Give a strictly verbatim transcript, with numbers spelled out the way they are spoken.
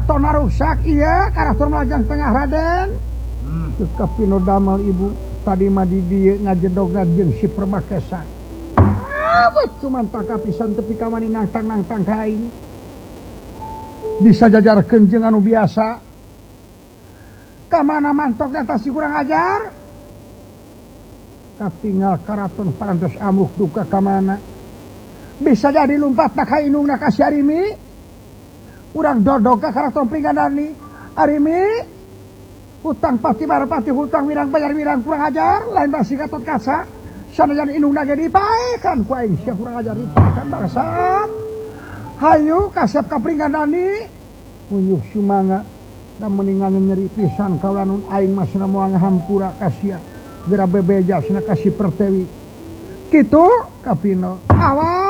karaton rusak iya karaton lajang tengah Raden hmm. Kapino damel ibu tadi mah di dieu ngajedogna jeung si Perbakesan awet cuman tak kapisan tepi ka mani nangtang-nangtang ka aing bisa jajarkeun jeung anu biasa ka mana mantokna tah si kurang ajar katinggal karaton parantos amuk duka ka mana bisa jadi lompatna ka inungna ka si Arimi urang dodog ka karaton Pringgandani Arimi hutang pasti barepati hutang wirang bayar wirang kurang ajar lain basi gatot kaca sanajan inungna ge dipaekan ku aing sia kurang ajar dipaekan bangsat hayu kasep ka Pringgandani uyuh sumanga da meningan nyeri pisan kaulanun aing masna moal ngahampura ka sia geura bebeja cenah ka si Pertewi kitu Kapino awas